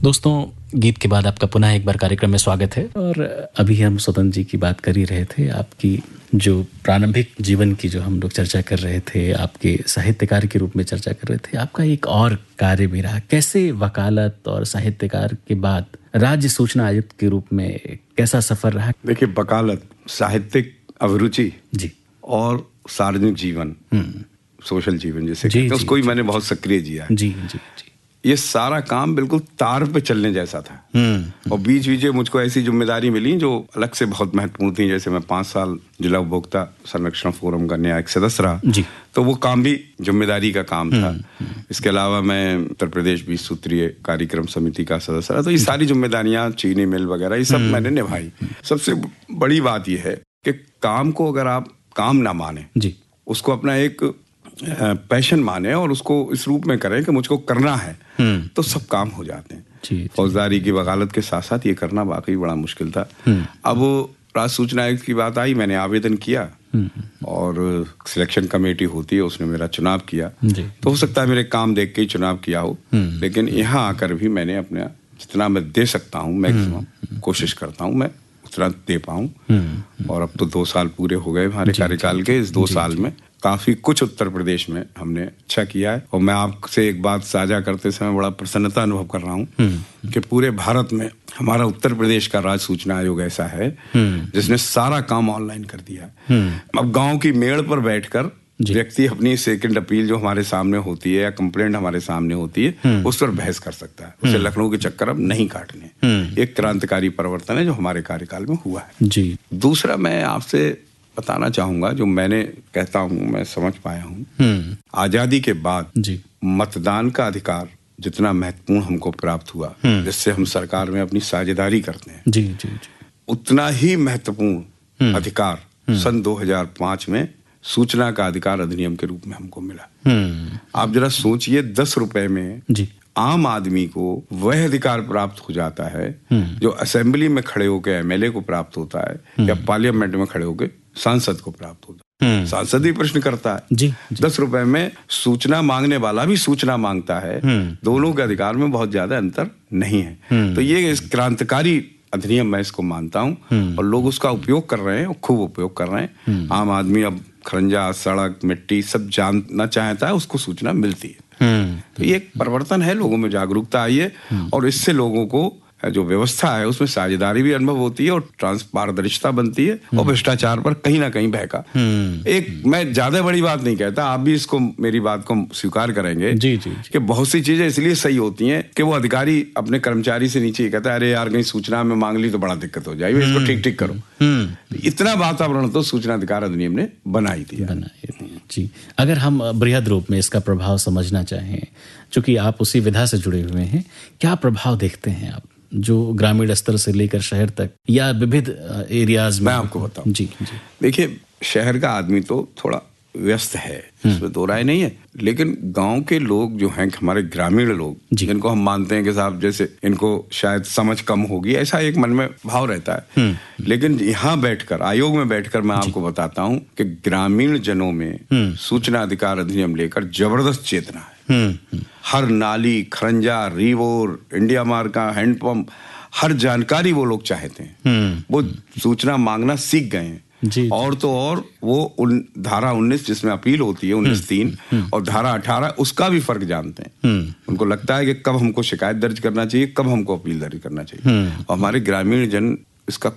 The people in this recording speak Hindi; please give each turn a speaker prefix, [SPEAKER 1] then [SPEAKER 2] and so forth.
[SPEAKER 1] दोस्तों, गीत के बाद आपका पुनः एक बार कार्यक्रम में स्वागत है। और अभी हम स्वतंत्र जी की बात कर ही रहे थे, आपकी जो प्रारंभिक जीवन की जो हम लोग चर्चा कर रहे थे, आपके साहित्यकार के रूप में चर्चा कर रहे थे। आपका एक और कार्य भी रहा, कैसे वकालत और साहित्यकार के बाद राज्य सूचना आयुक्त के रूप में कैसा सफर रहा?
[SPEAKER 2] देखिए, वकालत, साहित्यिक अभिरुचि
[SPEAKER 1] जी
[SPEAKER 2] और सार्वजनिक जीवन, सोशल जीवन जिसे कहते हैं, उसको ही मैंने बहुत सक्रिय जिया है।
[SPEAKER 1] जी जी जी।
[SPEAKER 2] ये सारा काम बिल्कुल तार पे चलने जैसा था। और बीच बीच मुझको ऐसी जिम्मेदारी मिली जो अलग से बहुत महत्वपूर्ण थी। जैसे मैं 5 साल जिला उपभोक्ता संरक्षण फोरम का न्यायिक सदस्य रहा, तो वो काम भी जिम्मेदारी का काम था। इसके अलावा मैं उत्तर प्रदेश 20 सूत्रीय कार्यक्रम समिति का सदस्य रहा। तो ये सारी जिम्मेदारियां, चीनी मिल वगैरह, ये सब मैंने निभाई। सबसे बड़ी बात यह है कि काम को अगर आप काम ना माने, उसको अपना एक पैशन माने और उसको इस रूप में करें कि मुझको करना है, तो सब काम हो जाते हैं। फौजदारी की वकालत के साथ साथ ये करना वाकई बड़ा मुश्किल था। अब राज्य सूचना आयुक्त की बात आई, मैंने आवेदन किया और सिलेक्शन कमेटी होती है, उसने मेरा चुनाव किया। तो हो सकता है मेरे काम देख के ही चुनाव किया हो, लेकिन यहाँ आकर भी मैंने अपना जितना मैं दे सकता हूँ मैक्सिमम कोशिश करता हूँ मैं उतना दे पाऊँ। और अब तो 2 साल पूरे हो गए हमारे कार्यकाल के। इस 2 साल में काफी कुछ उत्तर प्रदेश में हमने अच्छा किया है। और मैं आपसे एक बात साझा करते समय बड़ा प्रसन्नता अनुभव कर रहा हूँ कि पूरे भारत में हमारा उत्तर प्रदेश का राज्य सूचना आयोग ऐसा है जिसने सारा काम ऑनलाइन कर दिया है। अब गांव की मेड़ पर बैठकर व्यक्ति अपनी सेकंड अपील जो हमारे सामने होती है या कंप्लेंट हमारे सामने होती है, उस पर बहस कर सकता है। उसे लखनऊ के चक्कर अब नहीं काटने। एक क्रांतिकारी परिवर्तन है जो हमारे कार्यकाल में हुआ है। जी। दूसरा, मैं आपसे बताना चाहूंगा, जो मैंने कहता हूं, मैं समझ पाया हूं, आजादी के बाद मतदान का अधिकार जितना महत्वपूर्ण हमको प्राप्त हुआ, जिससे हम सरकार में अपनी साझेदारी करते हैं, जी जी जी, उतना ही महत्वपूर्ण अधिकार सन 2005 में सूचना का अधिकार अधिनियम के रूप में हमको मिला। आप जरा सोचिए, 10 रुपए में आम आदमी को वह अधिकार प्राप्त हो जाता है जो असेंबली में खड़े होकर एमएलए को प्राप्त होता है या पार्लियामेंट में खड़े होकर सांसद को प्राप्त होता है। सांसद ही प्रश्न करता है। 10 रुपए में सूचना मांगने वाला भी सूचना मांगता है। दोनों के अधिकार में बहुत ज्यादा अंतर नहीं है। तो ये इस क्रांतिकारी अधिनियम मैं इसको मानता हूँ और लोग उसका उपयोग कर रहे हैं और खूब उपयोग कर रहे हैं। आम आदमी अब खरंजा, सड़क, मिट्टी सब जानना चाहता है, उसको सूचना मिलती है। तो ये एक परिवर्तन है, लोगों में जागरूकता आई है और इससे लोगों को जो व्यवस्था है उसमें साझेदारी भी अनुभव होती है और पारदर्शिता बनती है और भ्रष्टाचार पर कहीं ना कहीं बहका। एक मैं ज्यादा बड़ी बात नहीं कहता, आप भी इसको मेरी बात को स्वीकार करेंगे कि बहुत सी चीजें इसलिए सही होती हैं कि वो अधिकारी अपने कर्मचारी से नीचे कहता है, अरे यार कहीं सूचना में मांग ली तो बड़ा दिक्कत हो जाएगी, इसको ठीक ठीक करो। इतना वातावरण तो सूचना अधिकार अधिनियम ने बनाई थी।
[SPEAKER 1] जी, अगर हम बृहद रूप में इसका प्रभाव समझना चाहें, चूंकि आप उसी विधा से जुड़े हुए हैं, क्या प्रभाव देखते हैं आप जो ग्रामीण स्तर से लेकर शहर तक या विविध एरियाज में?
[SPEAKER 2] मैं आपको बताऊं। जी। देखिए, शहर का आदमी तो थोड़ा व्यस्त है, इसमें दो राय नहीं है, लेकिन गांव के लोग जो हैं, हमारे ग्रामीण लोग, जिनको हम मानते हैं कि साहब जैसे इनको शायद समझ कम होगी, ऐसा एक मन में भाव रहता है। लेकिन यहाँ बैठकर, आयोग में बैठकर मैं आपको बताता हूँ कि ग्रामीण जनों में सूचना अधिकार अधिनियम लेकर जबरदस्त चेतना है। हर नाली, खरंजा, रिवोर, इंडिया मार्ग का हैंडपंप, हर जानकारी वो लोग चाहते हैं। वो सूचना मांगना सीख गए हैं। और तो और वो धारा 19 जिसमें अपील होती है, 19(3) और धारा 18 उसका भी फर्क जानते हैं। उनको लगता है कि कब हमको शिकायत दर्ज करना चाहिए, कब हमको अपील दर्ज करना चाहिए। और हमारे ग्रामीण जन इसका